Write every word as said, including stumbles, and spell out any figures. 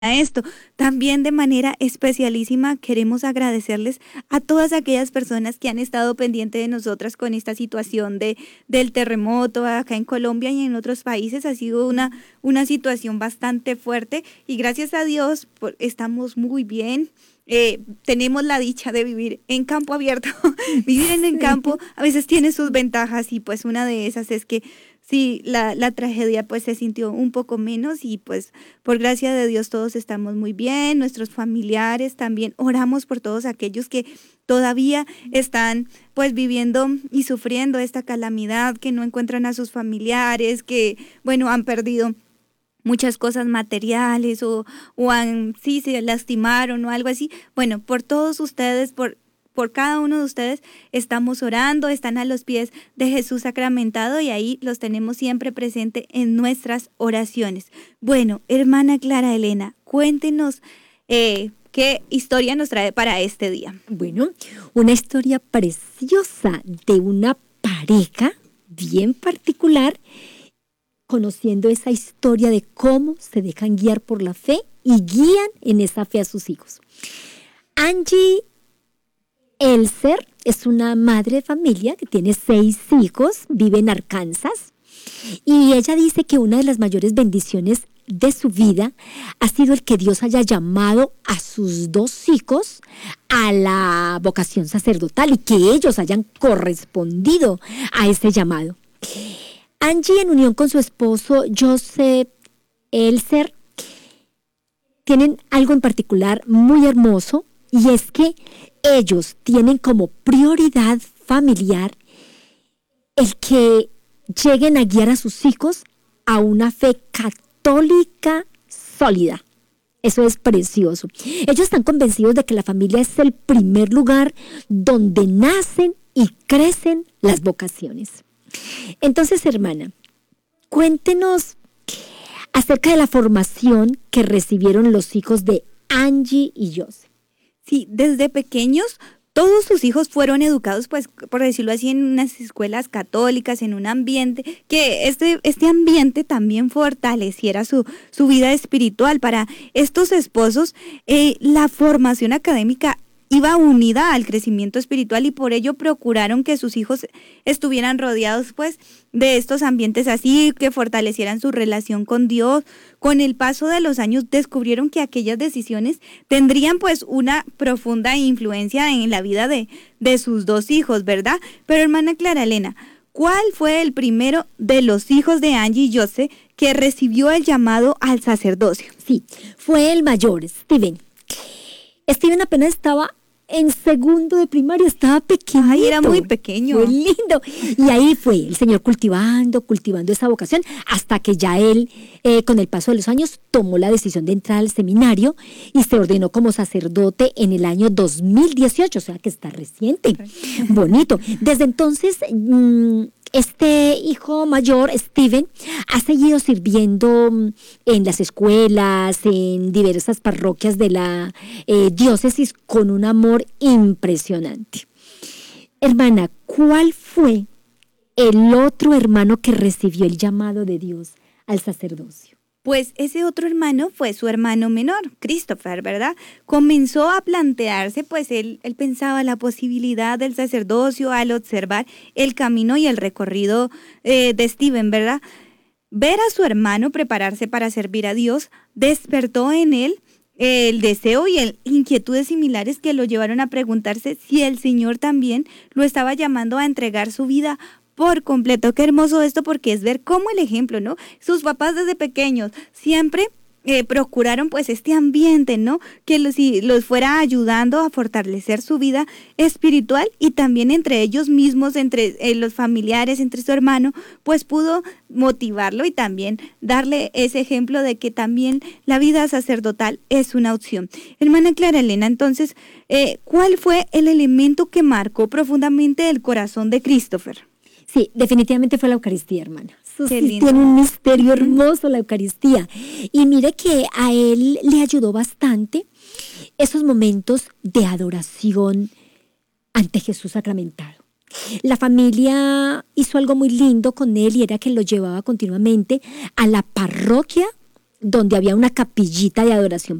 a esto. También de manera especialísima queremos agradecerles a todas aquellas personas que han estado pendientes de nosotras con esta situación de, del terremoto acá en Colombia y en otros países. Ha sido una, una situación bastante fuerte y gracias a Dios por, estamos muy bien. Eh, tenemos la dicha de vivir en campo abierto. Vivir en el campo a veces tiene sus ventajas y pues una de esas es que sí, la, la tragedia pues se sintió un poco menos y pues por gracia de Dios todos estamos muy bien, nuestros familiares también. Oramos por todos aquellos que todavía están pues viviendo y sufriendo esta calamidad, que no encuentran a sus familiares, que bueno, han perdido muchas cosas materiales o, o han, sí, se lastimaron o algo así. Bueno, por todos ustedes, por Por cada uno de ustedes estamos orando, están a los pies de Jesús sacramentado y ahí los tenemos siempre presente en nuestras oraciones. Bueno, hermana Clara Elena, cuéntenos eh, qué historia nos trae para este día. Bueno, una historia preciosa de una pareja bien particular, conociendo esa historia de cómo se dejan guiar por la fe y guían en esa fe a sus hijos. Angie Elser es una madre de familia que tiene seis hijos, vive en Arkansas, y ella dice que una de las mayores bendiciones de su vida ha sido el que Dios haya llamado a sus dos hijos a la vocación sacerdotal y que ellos hayan correspondido a ese llamado. Angie, en unión con su esposo Joseph Elser, tienen algo en particular muy hermoso, y es que ellos tienen como prioridad familiar el que lleguen a guiar a sus hijos a una fe católica sólida. Eso es precioso. Ellos están convencidos de que la familia es el primer lugar donde nacen y crecen las vocaciones. Entonces, hermana, cuéntenos acerca de la formación que recibieron los hijos de Angie y Joseph. Sí, desde pequeños todos sus hijos fueron educados, pues, por decirlo así, en unas escuelas católicas, en un ambiente, que este, este ambiente también fortaleciera su, su vida espiritual. Para estos esposos, eh, la formación académica iba unida al crecimiento espiritual y por ello procuraron que sus hijos estuvieran rodeados pues de estos ambientes así, que fortalecieran su relación con Dios. Con el paso de los años descubrieron que aquellas decisiones tendrían pues una profunda influencia en la vida de, de sus dos hijos, ¿verdad? Pero hermana Clara Elena, ¿cuál fue el primero de los hijos de Angie y Joseph que recibió el llamado al sacerdocio? Sí, fue el mayor, Steven. Steven apenas estaba en segundo de primaria, estaba pequeñito. Ay, era muy pequeño. Muy lindo. Y ahí fue el Señor cultivando, cultivando esa vocación, hasta que ya él, eh, con el paso de los años, tomó la decisión de entrar al seminario y se ordenó como sacerdote en el año dos mil dieciocho, o sea que está reciente. Bonito. Desde entonces, mmm, este hijo mayor, Steven, ha seguido sirviendo en las escuelas, en diversas parroquias de la eh, diócesis con un amor impresionante. Hermana, ¿cuál fue el otro hermano que recibió el llamado de Dios al sacerdocio? Pues ese otro hermano fue su hermano menor, Christopher, ¿verdad? Comenzó a plantearse, pues él, él pensaba la posibilidad del sacerdocio al observar el camino y el recorrido eh, de Steven, ¿verdad? Ver a su hermano prepararse para servir a Dios despertó en él el deseo y el, inquietudes similares que lo llevaron a preguntarse si el Señor también lo estaba llamando a entregar su vida por completo. Qué hermoso esto, porque es ver cómo el ejemplo, ¿no? Sus papás desde pequeños siempre eh, procuraron pues este ambiente, ¿no? Que los, los fuera ayudando a fortalecer su vida espiritual y también entre ellos mismos, entre eh, los familiares, entre su hermano, pues pudo motivarlo y también darle ese ejemplo de que también la vida sacerdotal es una opción. Hermana Clara Elena, entonces, eh, ¿cuál fue el elemento que marcó profundamente el corazón de Christopher? Sí, definitivamente fue la Eucaristía, hermana. Eso sí, tiene un misterio hermoso la Eucaristía. Y mire que a él le ayudó bastante esos momentos de adoración ante Jesús sacramentado. La familia hizo algo muy lindo con él y era que lo llevaba continuamente a la parroquia donde había una capillita de adoración